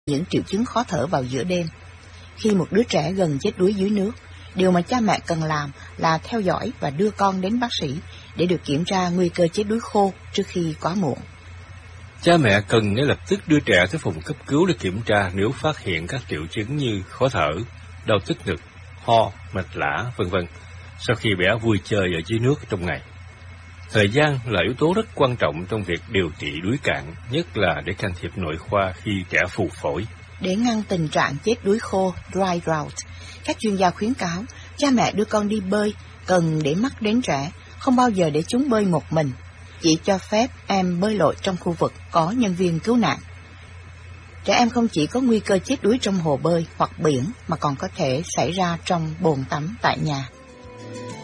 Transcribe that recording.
những triệu chứng khó thở vào giữa đêm. Khi một đứa trẻ gần chết đuối dưới nước, điều mà cha mẹ cần làm là theo dõi và đưa con đến bác sĩ để được kiểm tra nguy cơ chết đuối khô trước khi quá muộn. Cha mẹ cần ngay lập tức đưa trẻ tới phòng cấp cứu để kiểm tra nếu phát hiện các triệu chứng như khó thở, đau tức ngực, ho, mệt lả, v.v. sau khi bé vui chơi ở dưới nước trong ngày. Thời gian là yếu tố rất quan trọng trong việc điều trị đuối cạn, nhất là để can thiệp nội khoa khi trẻ phù phổi. Để ngăn tình trạng chết đuối khô, dry drought, các chuyên gia khuyến cáo cha mẹ đưa con đi bơi cần để mắt đến trẻ, không bao giờ để chúng bơi một mình, chỉ cho phép em bơi lội trong khu vực có nhân viên cứu nạn. Trẻ em không chỉ có nguy cơ chết đuối trong hồ bơi hoặc biển mà còn có thể xảy ra trong bồn tắm tại nhà.